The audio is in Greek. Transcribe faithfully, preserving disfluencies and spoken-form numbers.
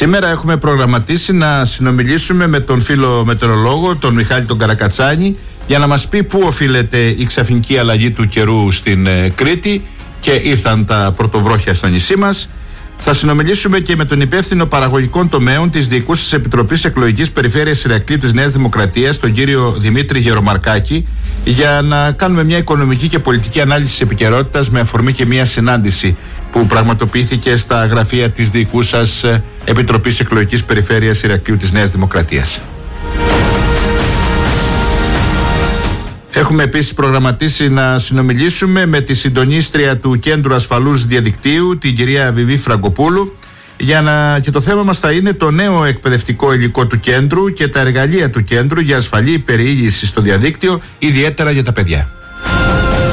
Σήμερα έχουμε προγραμματίσει να συνομιλήσουμε με τον φίλο μετεωρολόγο, τον Μιχάλη τον Καρακατσάνη, για να μας πει πού οφείλεται η ξαφνική αλλαγή του καιρού στην ε, Κρήτη και ήρθαν τα πρωτοβρόχια στο νησί μας. Θα συνομιλήσουμε και με τον υπεύθυνο παραγωγικών τομέων της Διοικούσας Επιτροπής Εκλογικής Περιφέρειας Ηρακλείου της Νέας Δημοκρατίας, τον κύριο Δημήτρη Γερομαρκάκη, για να κάνουμε μια οικονομική και πολιτική ανάλυση της επικαιρότητας με αφορμή και μια συνάντηση που πραγματοποιήθηκε στα γραφεία της Διοικούσας Επιτροπής Εκλογικής Περιφέρειας Ηρακλείου της Νέας Δημοκρατίας. Έχουμε επίσης προγραμματίσει να συνομιλήσουμε με τη συντονίστρια του Κέντρου Ασφαλούς Διαδικτύου, την κυρία Βιβί Φραγκοπούλου, για να... και το θέμα μας θα είναι το νέο εκπαιδευτικό υλικό του κέντρου και τα εργαλεία του κέντρου για ασφαλή περιήγηση στο διαδίκτυο, ιδιαίτερα για τα παιδιά.